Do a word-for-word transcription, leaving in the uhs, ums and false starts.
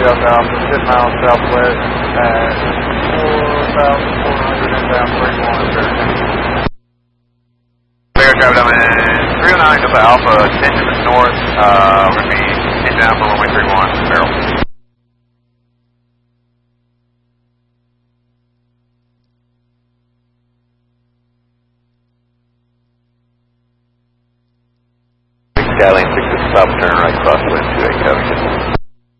Delta Alpha, ten miles southwest at four thousand four hundred inbound three one zero. Air traffic down three oh nine Delta Alpha, ten minutes north, uh, we're going to be inbound for runway three one, barrel. Skylane six is stop, turn right crosswind.